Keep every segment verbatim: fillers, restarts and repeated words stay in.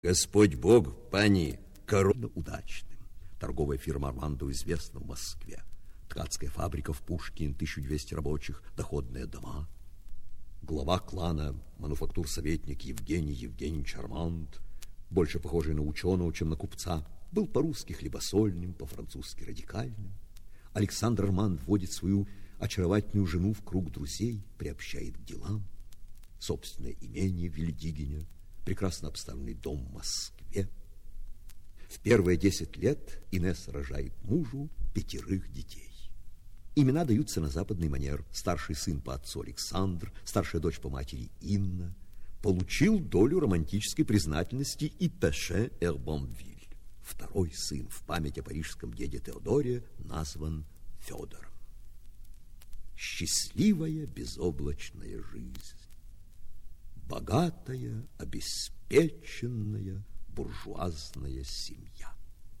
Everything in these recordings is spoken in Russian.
Господь Бог, пани, корона удачным. Торговая фирма Армандо известна в Москве. Ткацкая фабрика в Пушкин, тысяча двести рабочих, доходные дома. Глава клана, мануфактур-советник Евгений Евгеньевич Арманд, больше похожий на ученого, чем на купца, был по-русски хлебосольным, по-французски радикальным. Александр Арманд вводит свою очаровательную жену в круг друзей, приобщает к делам. Собственное имение в Вильдигене, прекрасно обставленный дом в Москве. В первые десять лет Инесса рожает мужу пятерых детей. Имена даются на западный манер. Старший сын по отцу Александр, старшая дочь по матери Инна. Получил долю романтической признательности и Пеше Эрбонвиль. Второй сын в память о парижском деде Теодоре назван Федором. Счастливая безоблачная жизнь. Богатая, обеспеченная, буржуазная семья.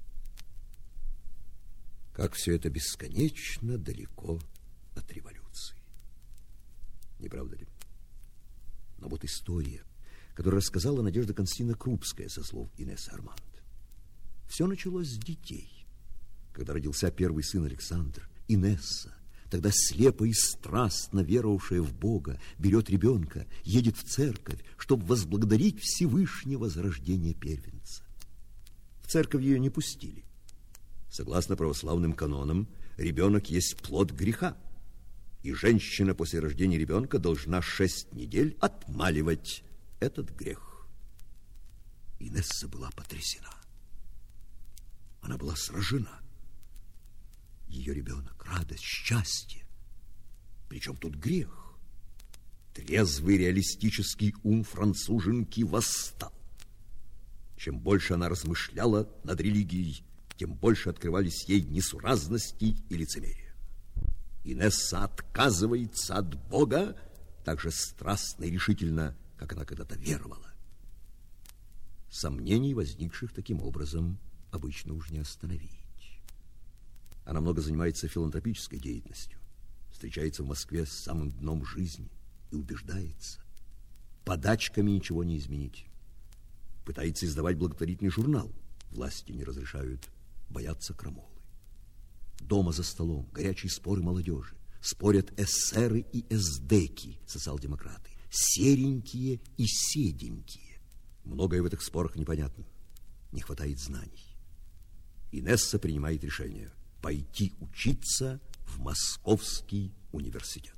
Как все это бесконечно далеко от революции. Не правда ли? Но вот история, которую рассказала Надежда Константиновна Крупская со слов Инессы Арманд. Все началось с детей. Когда родился первый сын Александр, Инесса, тогда слепо и страстно веровавшая в Бога, берет ребенка, едет в церковь, чтобы возблагодарить Всевышнего за рождение первенца. В церковь ее не пустили. Согласно православным канонам, ребенок есть плод греха, и женщина после рождения ребенка должна шесть недель отмаливать этот грех. Инесса была потрясена. Она была сражена. Ее ребенок, радость, счастье. Причем тут грех? Трезвый реалистический ум француженки восстал. Чем больше она размышляла над религией, тем больше открывались ей несуразности и лицемерие. Инесса отказывается от Бога так же страстно и решительно, как она когда-то веровала. Сомнений, возникших таким образом, обычно уж не остановить. Она много занимается филантропической деятельностью, встречается в Москве с самым дном жизни и убеждается: подачками ничего не изменить. Пытается издавать благотворительный журнал, власти не разрешают, боятся крамолы. Дома за столом горячие споры молодежи. Спорят эсеры и эсдеки, социал-демократы, серенькие и седенькие. Многое в этих спорах непонятно. Не хватает знаний. Инесса принимает решение пойти учиться в Московский университет.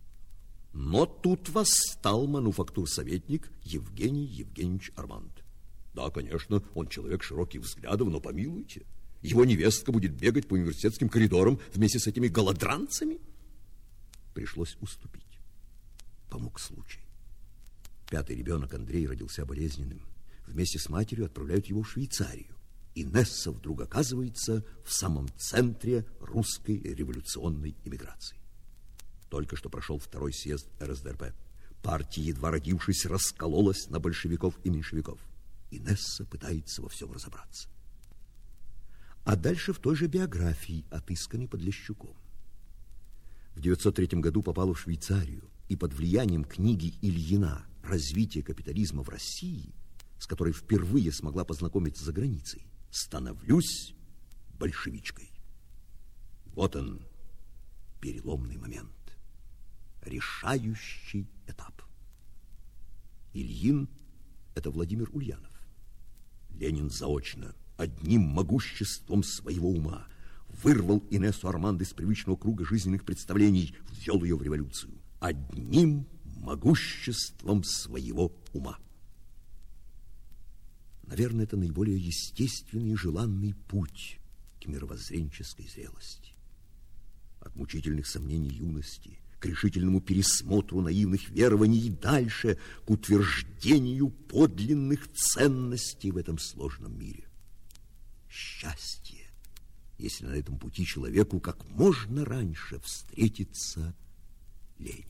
Но тут восстал мануфактур-советник Евгений Евгеньевич Арманд. Да, конечно, он человек широких взглядов, но помилуйте, его невестка будет бегать по университетским коридорам вместе с этими голодранцами? Пришлось уступить. Помог случай. Пятый ребенок Андрей родился болезненным. Вместе с матерью отправляют его в Швейцарию. Инесса вдруг оказывается в самом центре русской революционной эмиграции. Только что прошел второй съезд эр эс дэ эр пэ. Партия, едва родившись, раскололась на большевиков и меньшевиков. Инесса пытается во всем разобраться. А дальше в той же биографии, отысканной Подлещуком. В девятьсот третьем году попала в Швейцарию и под влиянием книги Ильина «Развитие капитализма в России», с которой впервые смогла познакомиться за границей, становлюсь большевичкой. Вот он, переломный момент, решающий этап. Ильин – это Владимир Ульянов. Ленин заочно, одним могуществом своего ума, вырвал Инессу Арманд из привычного круга жизненных представлений, ввел ее в революцию. Одним могуществом своего ума. Наверное, это наиболее естественный и желанный путь к мировоззренческой зрелости. От мучительных сомнений юности к решительному пересмотру наивных верований и дальше к утверждению подлинных ценностей в этом сложном мире. Счастье, если на этом пути человеку как можно раньше встретится Ленин.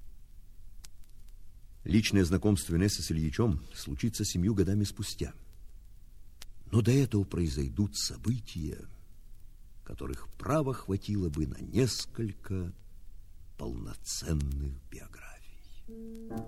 Личное знакомство Инессы с Ильичом случится семью годами спустя. Но до этого произойдут события, которых право хватило бы на несколько полноценных биографий.